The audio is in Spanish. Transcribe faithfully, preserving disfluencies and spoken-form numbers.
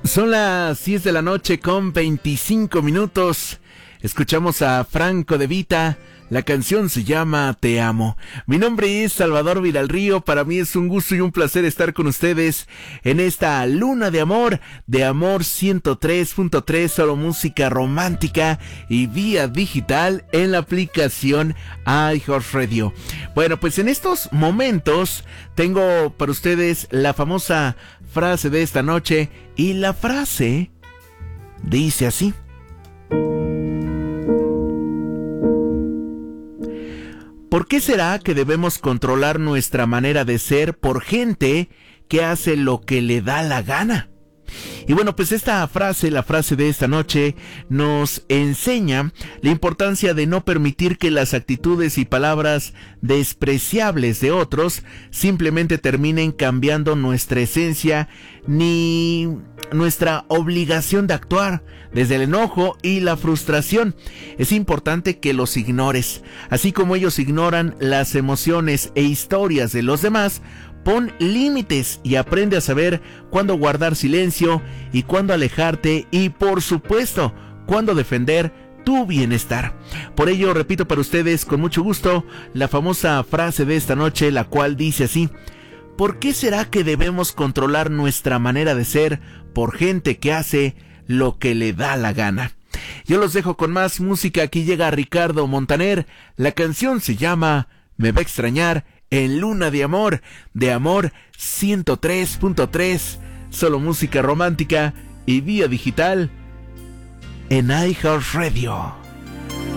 Son las diez de la noche con veinticinco minutos. Escuchamos a Franco De Vita. La canción se llama Te Amo. Mi nombre es Salvador Villarrío. Para mí es un gusto y un placer estar con ustedes en esta luna de amor, de Amor ciento tres punto tres, solo música romántica y vía digital en la aplicación iHeartRadio. Bueno, pues en estos momentos tengo para ustedes la famosa frase de esta noche, y la frase dice así: ¿por qué será que debemos controlar nuestra manera de ser por gente que hace lo que le da la gana? Y bueno, pues esta frase, la frase de esta noche, nos enseña la importancia de no permitir que las actitudes y palabras despreciables de otros simplemente terminen cambiando nuestra esencia ni nuestra obligación de actuar. Desde el enojo y la frustración, es importante que los ignores, así como ellos ignoran las emociones e historias de los demás. Pon límites y aprende a saber cuándo guardar silencio y cuándo alejarte, y por supuesto, cuándo defender tu bienestar. Por ello, repito para ustedes con mucho gusto la famosa frase de esta noche, la cual dice así: ¿por qué será que debemos controlar nuestra manera de ser por gente que hace lo que le da la gana? Yo los dejo con más música. Aquí llega Ricardo Montaner. La canción se llama Me va a extrañar, en Luna de Amor, de Amor ciento tres punto tres, solo música romántica y vía digital en iHeartRadio.